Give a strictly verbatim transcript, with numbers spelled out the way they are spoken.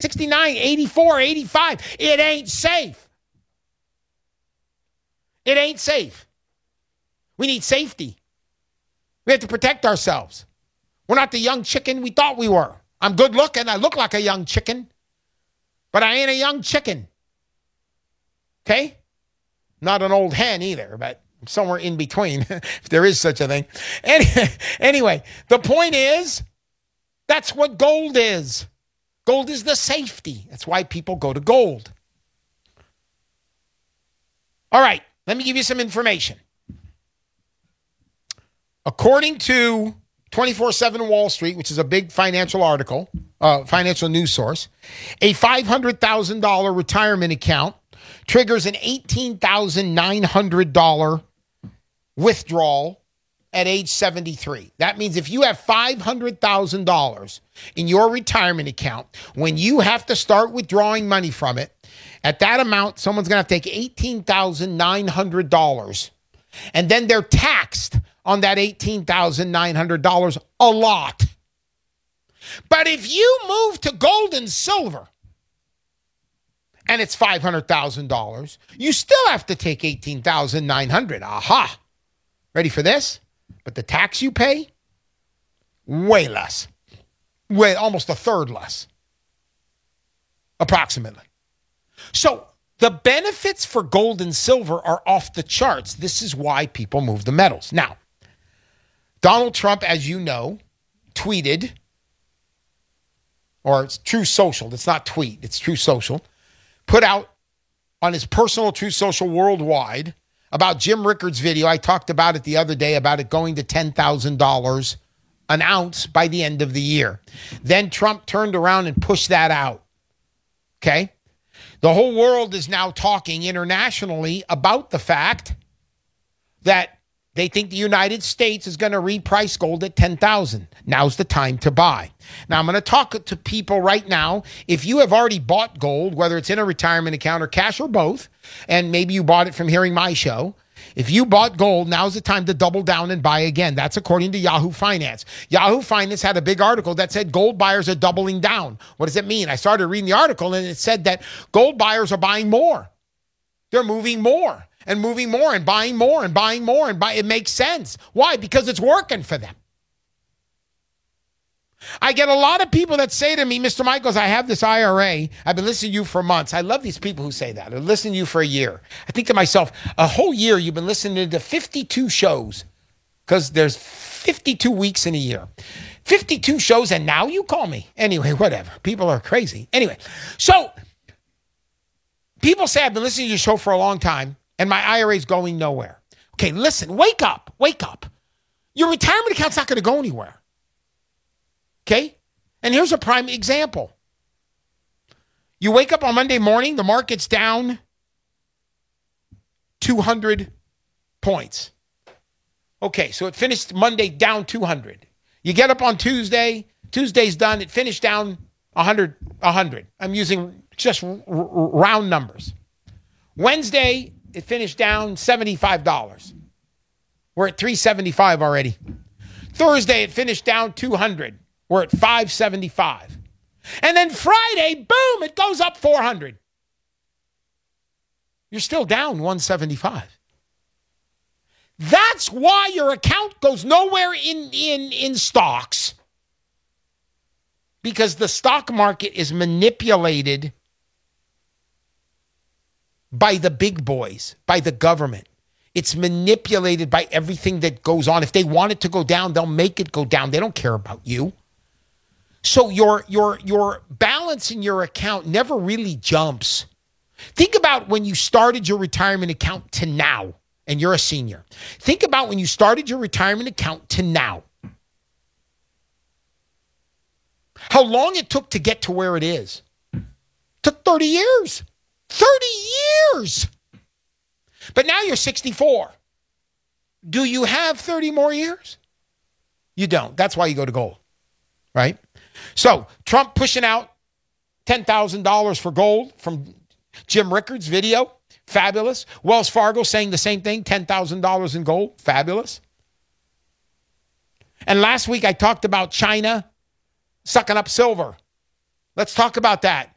sixty-nine, eighty-four, eighty-five. It ain't safe. It ain't safe. We need safety. We have to protect ourselves. We're not the young chicken we thought we were. I'm good looking. I look like a young chicken. But I ain't a young chicken. Okay? Not an old hen either, but somewhere in between, if there is such a thing. Any, anyway, the point is, that's what gold is. Gold is the safety. That's why people go to gold. All right, let me give you some information. According to twenty-four seven Wall Street, which is a big financial article, uh, financial news source, a five hundred thousand dollars retirement account triggers an eighteen thousand nine hundred dollars withdrawal at age seventy-three. That means if you have five hundred thousand dollars in your retirement account, when you have to start withdrawing money from it, at that amount, someone's going to have to take eighteen thousand nine hundred dollars, and then they're taxed on that eighteen thousand nine hundred dollars a lot. But if you move to gold and silver, and it's five hundred thousand dollars, you still have to take eighteen thousand nine hundred dollars. Aha! Ready for this? But the tax you pay, way less. Way, almost a third less. Approximately. So the benefits for gold and silver are off the charts. This is why people move the metals. Now, Donald Trump, as you know, tweeted, or it's True Social. It's not tweet, it's True Social. Put out on his personal True Social worldwide about Jim Rickards' video. I talked about it the other day, about it going to ten thousand dollars an ounce by the end of the year. Then Trump turned around and pushed that out. Okay? The whole world is now talking internationally about the fact that they think the United States is going to reprice gold at ten thousand dollars. Now's the time to buy. Now, I'm going to talk to people right now. If you have already bought gold, whether it's in a retirement account or cash or both, and maybe you bought it from hearing my show, if you bought gold, now's the time to double down and buy again. That's according to Yahoo Finance. Yahoo Finance had a big article that said gold buyers are doubling down. What does it mean? I started reading the article, and it said that gold buyers are buying more. They're moving more. And moving more and buying more and buying more and buy. It makes sense. Why? Because it's working for them. I get a lot of people that say to me, Mister Michaels, I have this I R A. I've been listening to you for months. I love these people who say that. I've been listening to you for a year. I think to myself, a whole year you've been listening to fifty-two shows, because there's fifty-two weeks in a year. fifty-two shows, and now you call me. Anyway, whatever. People are crazy. Anyway, so people say I've been listening to your show for a long time, and my I R A is going nowhere. Okay, listen, wake up, wake up. Your retirement account's not going to go anywhere. Okay? And here's a prime example. You wake up on Monday morning, the market's down two hundred points. Okay, so it finished Monday down two hundred. You get up on Tuesday, Tuesday's done, it finished down one hundred, one hundred. I'm using just r- r- round numbers. Wednesday, it finished down seventy-five dollars. We're at three seventy-five already. Thursday, it finished down two hundred. We're at five seventy-five. And then Friday, boom, it goes up four hundred. You're still down one seventy-five. That's why your account goes nowhere in, in, in stocks. Because the stock market is manipulated by the big boys, by the government. It's manipulated by everything that goes on. If they want it to go down, they'll make it go down. They don't care about you. So your your your balance in your account never really jumps. Think about when you started your retirement account to now, and you're a senior. Think about when you started your retirement account to now. How long it took to get to where it is. It took thirty years. thirty years. But now you're sixty-four. Do you have thirty more years? You don't. That's why you go to gold, right? So Trump pushing out ten thousand dollars for gold from Jim Rickards' video. Fabulous. Wells Fargo saying the same thing, ten thousand dollars in gold. Fabulous. And last week I talked about China sucking up silver. Let's talk about that.